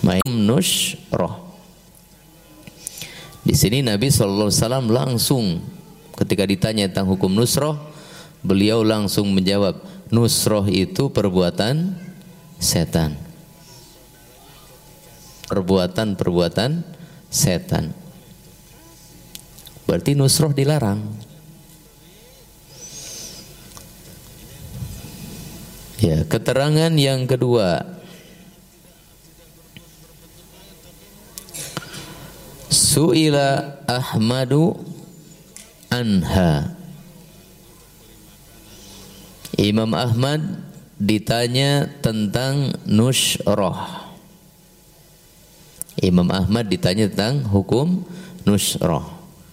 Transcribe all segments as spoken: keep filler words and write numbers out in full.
main nusroh. Di sini Nabi shallallahu alaihi wasallam langsung ketika ditanya tentang hukum nusroh, beliau langsung menjawab, nusroh itu perbuatan setan. Perbuatan-perbuatan setan. Berarti nusroh dilarang. Ya, keterangan yang kedua, su'ila Ahmadu anha. Imam Ahmad ditanya tentang nusroh. Imam Ahmad ditanya tentang hukum nusroh.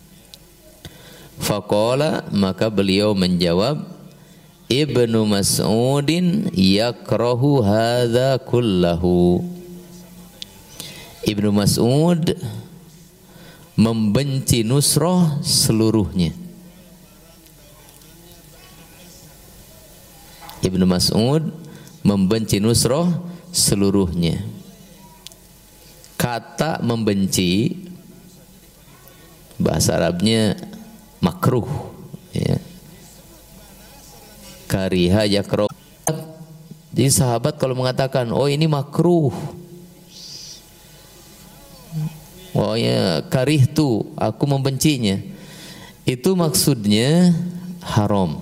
Faqala, maka beliau menjawab, Ibnu Mas'udin yakrahu hadza kullahu. Ibnu Mas'ud membenci nusroh seluruhnya. Ibnu Mas'ud membenci nusroh seluruhnya. Kata membenci bahasa Arabnya makruh, ya. Kariha yakrahu. Jadi sahabat kalau mengatakan, oh ini makruh, oh ya karihtu, aku membencinya, itu maksudnya haram.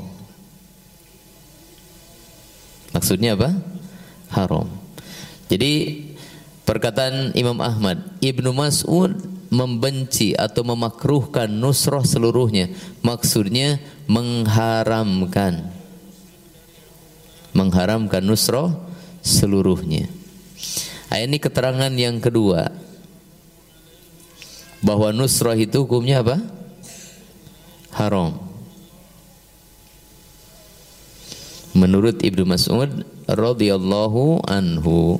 Maksudnya apa? Haram. Jadi perkataan Imam Ahmad, Ibnu Mas'ud membenci atau memakruhkan nusroh seluruhnya, maksudnya mengharamkan. Mengharamkan nusroh seluruhnya. Nah, ini keterangan yang kedua, bahwa nusroh itu hukumnya apa? Haram. Menurut Ibnu Mas'ud radhiyallahu anhu.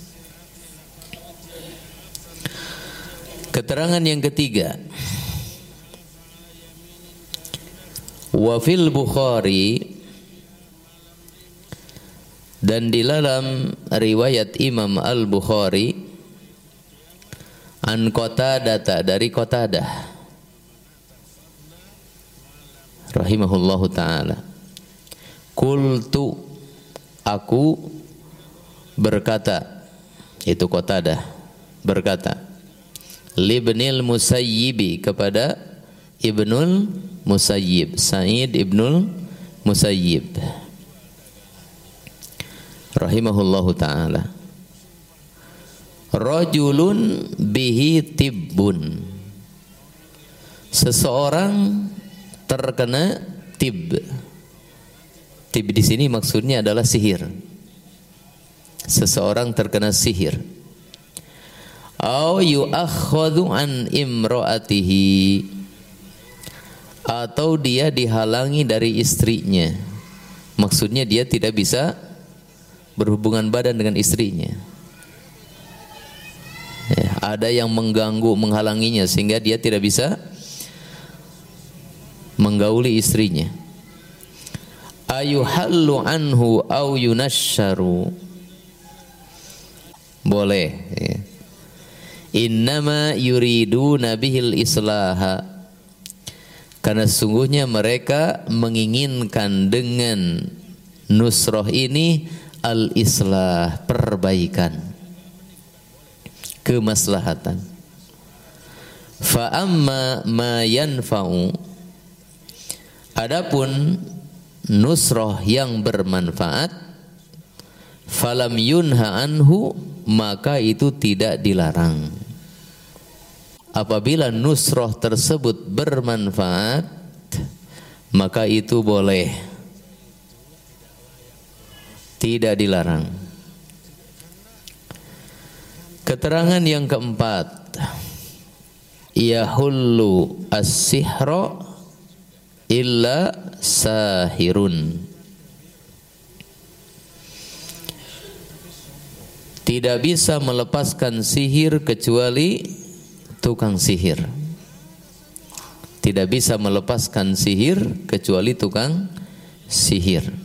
Keterangan yang ketiga, wa fil Bukhari, dan di dalam riwayat Imam Al-Bukhari, an Qatadah, dari Qatadah rahimahullahu ta'ala, qultu, aku berkata, itu Qatadah berkata, libnil Musayyibi, kepada Ibnul Musayyib, Sa'id Ibnul Musayyib rahimahullahu ta'ala, rajulun bihi tibbun, seseorang terkena tib. Tib di sini maksudnya adalah sihir. Seseorang terkena sihir. Au yu'akhadhu an imra'atihi, atau dia dihalangi dari istrinya. Maksudnya dia tidak bisa berhubungan badan dengan istrinya. Ya, ada yang mengganggu, menghalanginya sehingga dia tidak bisa menggauli istrinya. Ayuhallu anhu au yunasharu, boleh, ya. Innama yuriduna bihil islaha, karena sungguhnya mereka menginginkan dengan nusroh ini al-islah, perbaikan, kemaslahatan. Fa amma ma yanfa'u, adapun nusroh yang bermanfaat, falam yunha anhu, maka itu tidak dilarang. Apabila nusroh tersebut bermanfaat, maka itu boleh, tidak dilarang. Keterangan yang keempat, yahullu as-sihra illa sahirun, tidak bisa melepaskan sihir kecuali tukang sihir. Tidak bisa melepaskan sihir kecuali tukang sihir.